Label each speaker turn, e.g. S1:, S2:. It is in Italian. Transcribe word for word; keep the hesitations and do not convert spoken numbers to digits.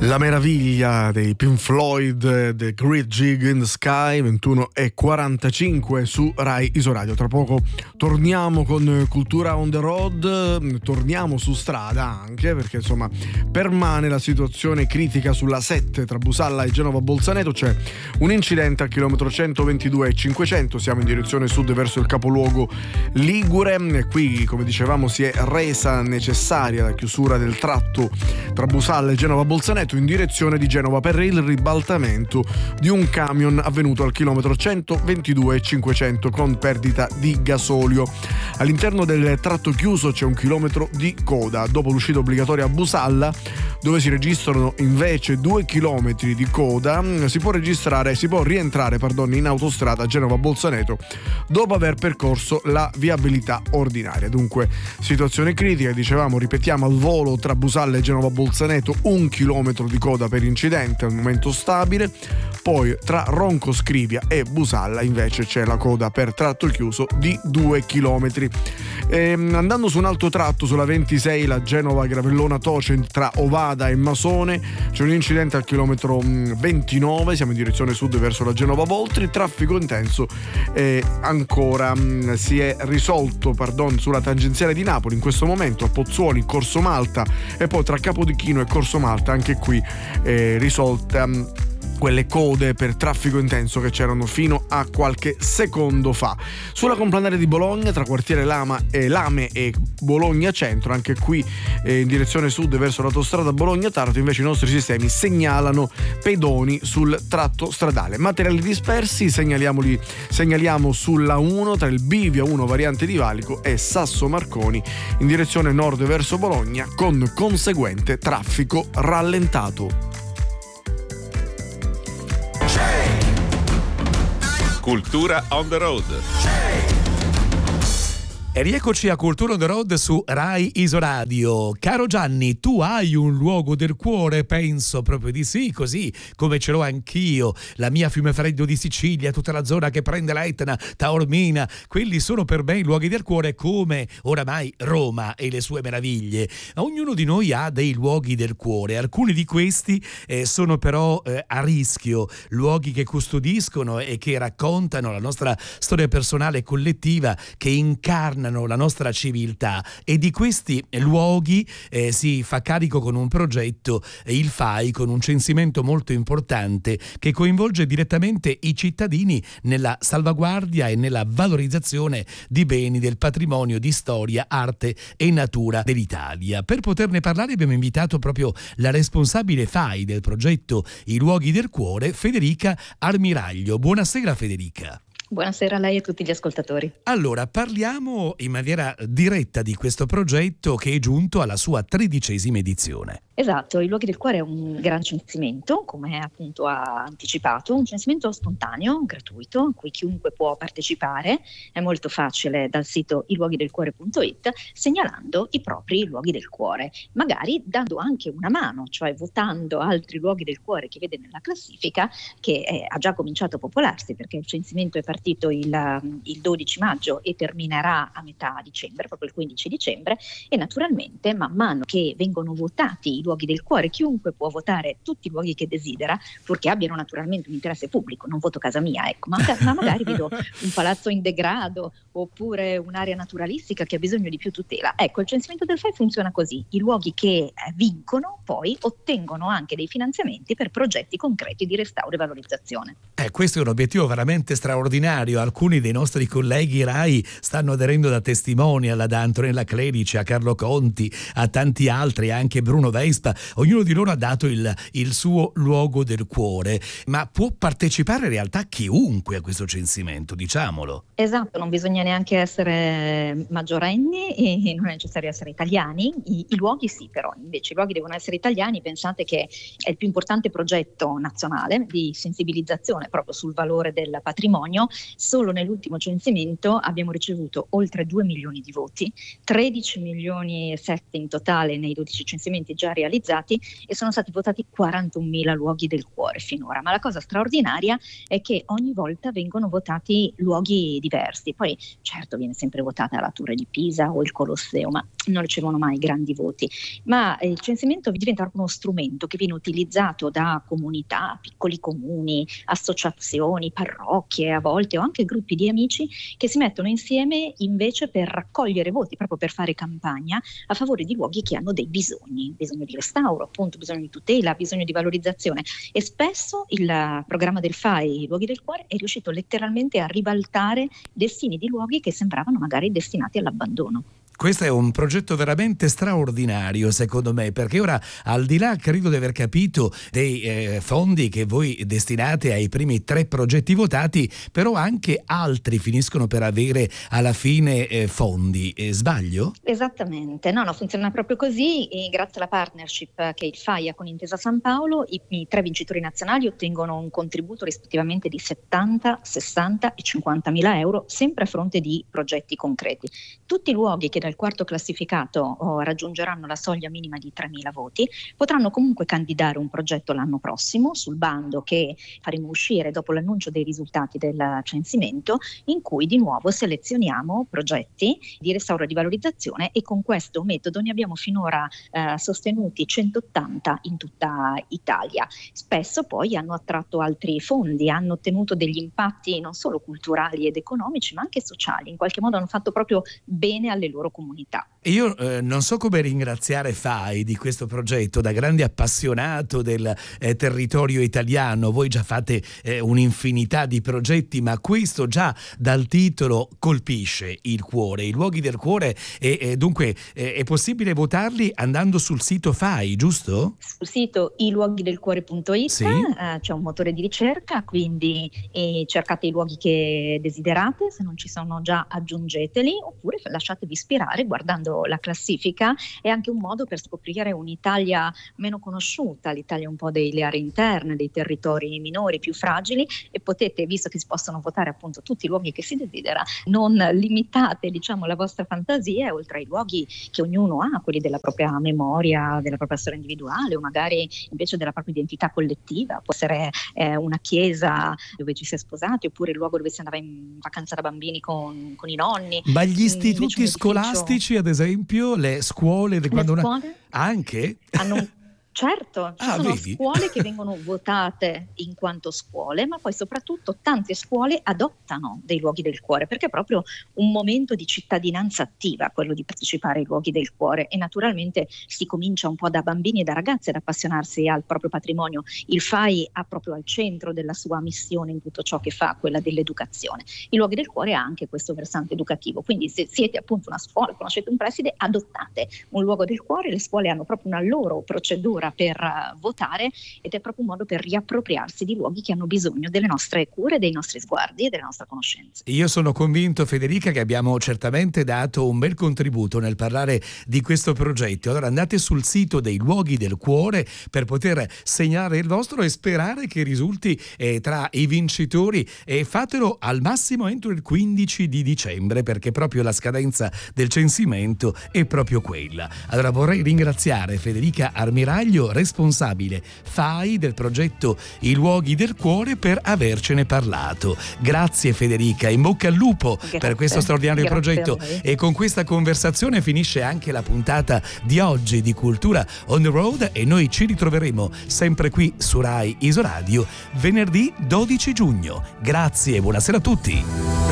S1: La meraviglia dei Pink Floyd, The Great Gig in the Sky, ventuno e quarantacinque su Rai Isoradio. Tra poco torniamo con Cultura on the Road, torniamo su strada anche perché insomma permane la situazione critica sulla sette tra Busalla e Genova Bolzaneto. C'è un incidente al chilometro centoventidue e cinquecento, siamo in direzione sud verso il capoluogo ligure e qui, come dicevamo, si è resa necessaria la chiusura del tratto tra Busalla e Genova Bolzaneto in direzione di Genova per il ribaltamento di un camion avvenuto al chilometro centoventidue e cinquecento con perdita di gasolio. All'interno del tratto chiuso c'è un chilometro di coda. Dopo l'uscita obbligatoria a Busalla, dove si registrano invece due chilometri di coda, si può registrare, si può rientrare pardon, in autostrada Genova-Bolzaneto dopo aver percorso la viabilità ordinaria. Dunque situazione critica, dicevamo, ripetiamo, al volo tra Busalla e Genova-Bolzaneto un chilometro di coda per incidente, al momento stabile. Poi tra Ronco Scrivia e Busalla invece c'è la coda per tratto chiuso di due chilometri. E, andando su un altro tratto sulla ventisei, la Genova Gravellona Toce tra Ovada e Masone, c'è un incidente al chilometro ventinove, siamo in direzione sud verso la Genova Voltri, traffico intenso e ancora mh, si è risolto pardon, sulla tangenziale di Napoli in questo momento a Pozzuoli, Corso Malta e poi tra Capodichino e Corso Malta anche qui eh, risolta mh, quelle code per traffico intenso che c'erano fino a qualche secondo fa. Sulla complanare di Bologna tra quartiere Lama e Lame e Bologna Centro, anche qui eh, in direzione sud verso l'autostrada Bologna-Taranto, invece i nostri sistemi segnalano pedoni sul tratto stradale. Materiali dispersi segnaliamoli, segnaliamo sulla uno tra il Bivio uno variante di Valico e Sasso Marconi in direzione nord verso Bologna con conseguente traffico rallentato.
S2: Cultura on the road.
S3: E rieccoci a Cultura on the Road su Rai Isoradio. Caro Gianni, tu hai un luogo del cuore? Penso proprio di sì, così come ce l'ho anch'io. La mia Fiumefreddo di Sicilia, tutta la zona che prende l'Etna, Taormina, quelli sono per me i luoghi del cuore, come oramai Roma e le sue meraviglie. Ognuno di noi ha dei luoghi del cuore, alcuni di questi eh, sono però eh, a rischio, luoghi che custodiscono e che raccontano la nostra storia personale e collettiva, che incarnano la nostra civiltà, e di questi luoghi eh, si fa carico con un progetto, eh, il F A I, con un censimento molto importante che coinvolge direttamente i cittadini nella salvaguardia e nella valorizzazione di beni del patrimonio di storia, arte e natura dell'Italia. Per poterne parlare abbiamo invitato proprio la responsabile F A I del progetto I Luoghi del Cuore, Federica Armiraglio. Buonasera Federica.
S4: Buonasera a lei e a tutti gli ascoltatori.
S3: Allora, parliamo in maniera diretta di questo progetto che è giunto alla sua tredicesima edizione.
S4: Esatto, I Luoghi del Cuore è un gran censimento, come appunto ha anticipato, un censimento spontaneo, gratuito, a cui chiunque può partecipare. È molto facile dal sito i luoghi del cuore punto it, segnalando i propri luoghi del cuore, magari dando anche una mano, cioè votando altri luoghi del cuore che vede nella classifica, che eh, ha già cominciato a popolarsi, perché il censimento è partito il, il dodici maggio e terminerà a metà dicembre, proprio il quindici dicembre, e naturalmente man mano che vengono votati i luoghi del cuore, chiunque può votare tutti i luoghi che desidera, purché abbiano naturalmente un interesse pubblico. Non voto casa mia, ecco, ma, ma magari vedo un palazzo in degrado oppure un'area naturalistica che ha bisogno di più tutela. Ecco, il censimento del F A I funziona così: i luoghi che eh, vincono poi ottengono anche dei finanziamenti per progetti concreti di restauro e valorizzazione.
S3: Eh, questo è un obiettivo veramente straordinario. Alcuni dei nostri colleghi Rai stanno aderendo da testimonial, ad Antonella Clerici, a Carlo Conti, a tanti altri, anche Bruno Vespa. Ognuno di loro ha dato il, il suo luogo del cuore, ma può partecipare in realtà chiunque a questo censimento, diciamolo.
S4: Esatto, non bisogna neanche essere maggiorenni e non è necessario essere italiani. I, i luoghi sì, però invece i luoghi devono essere italiani. Pensate che è il più importante progetto nazionale di sensibilizzazione proprio sul valore del patrimonio, solo nell'ultimo censimento abbiamo ricevuto oltre due milioni di voti, tredici milioni e sette in totale nei dodici censimenti già realizzati, e sono stati votati quarantunomila luoghi del cuore finora. Ma la cosa straordinaria è che ogni volta vengono votati luoghi diversi. Poi certo viene sempre votata la Torre di Pisa o il Colosseo, ma non ricevono mai grandi voti. Ma il censimento diventa proprio uno strumento che viene utilizzato da comunità, piccoli comuni, associazioni, parrocchie a volte, o anche gruppi di amici che si mettono insieme invece per raccogliere voti, proprio per fare campagna a favore di luoghi che hanno dei bisogni, bisogno di restauro, appunto, bisogno di tutela, bisogno di valorizzazione. E spesso il programma del F A I, i luoghi del cuore, è riuscito letteralmente a ribaltare destini di luoghi che sembravano magari destinati all'abbandono.
S3: Questo è un progetto veramente straordinario, secondo me, perché ora, al di là, credo di aver capito, dei eh, fondi che voi destinate ai primi tre progetti votati, però anche altri finiscono per avere alla fine eh, fondi. Eh, sbaglio?
S4: Esattamente, no, no, funziona proprio così, e grazie alla partnership che il F A I ha con Intesa San Paolo, i, i tre vincitori nazionali ottengono un contributo rispettivamente di settanta, sessanta e cinquanta mila euro, sempre a fronte di progetti concreti. Tutti i luoghi che dal quarto classificato oh, raggiungeranno la soglia minima di tremila voti potranno comunque candidare un progetto l'anno prossimo sul bando che faremo uscire dopo l'annuncio dei risultati del censimento, in cui di nuovo selezioniamo progetti di restauro e di valorizzazione, e con questo metodo ne abbiamo finora eh, sostenuti centottanta in tutta Italia. Spesso poi hanno attratto altri fondi, hanno ottenuto degli impatti non solo culturali ed economici ma anche sociali, in qualche modo hanno fatto proprio bene alle loro comunità.
S3: Io eh, non so come ringraziare F A I di questo progetto. Da grande appassionato del eh, territorio italiano, voi già fate eh, un'infinità di progetti, ma questo già dal titolo colpisce il cuore, i luoghi del cuore, e eh, dunque eh, è possibile votarli andando sul sito F A I, giusto?
S4: Sul sito i luoghi del cuore punto it
S3: sì.
S4: eh, c'è un motore di ricerca, quindi eh, cercate i luoghi che desiderate, se non ci sono già aggiungeteli, oppure lasciatevi ispirare guardando la classifica. È anche un modo per scoprire un'Italia meno conosciuta, l'Italia un po' delle aree interne, dei territori minori, più fragili, e potete, visto che si possono votare appunto tutti i luoghi che si desidera, non limitate diciamo la vostra fantasia oltre ai luoghi che ognuno ha, quelli della propria memoria, della propria storia individuale, o magari invece della propria identità collettiva. Può essere eh, una chiesa dove ci si è sposati, oppure il luogo dove si andava in vacanza da bambini con, con i nonni.
S3: Ma gli istituti scolastici, ad esempio, le scuole,
S4: le
S3: quando
S4: scuole
S3: una... anche
S4: hanno Certo, ci
S3: ah,
S4: sono
S3: vedi?
S4: scuole che vengono votate in quanto scuole, ma poi soprattutto tante scuole adottano dei luoghi del cuore, perché è proprio un momento di cittadinanza attiva quello di partecipare ai luoghi del cuore, e naturalmente si comincia un po' da bambini e da ragazzi ad appassionarsi al proprio patrimonio. Il F A I ha proprio al centro della sua missione in tutto ciò che fa quella dell'educazione. I luoghi del cuore ha anche questo versante educativo, quindi se siete appunto una scuola, conoscete un preside, adottate un luogo del cuore. Le scuole hanno proprio una loro procedura per uh, votare, ed è proprio un modo per riappropriarsi di luoghi che hanno bisogno delle nostre cure, dei nostri sguardi e della nostra conoscenza.
S3: Io sono convinto, Federica, che abbiamo certamente dato un bel contributo nel parlare di questo progetto. Allora andate sul sito dei luoghi del cuore per poter segnare il vostro e sperare che risulti eh, tra i vincitori, e fatelo al massimo entro il quindici di dicembre, perché proprio la scadenza del censimento è proprio quella. Allora vorrei ringraziare Federica Armiraglio, responsabile F A I del progetto I luoghi del cuore, per avercene parlato. Grazie Federica, in bocca al lupo.
S4: Grazie.
S3: Per questo straordinario
S4: Grazie
S3: progetto. E con questa conversazione finisce anche la puntata di oggi di Cultura on the Road, e noi ci ritroveremo sempre qui su Rai Isoradio venerdì dodici giugno. Grazie e buonasera a tutti.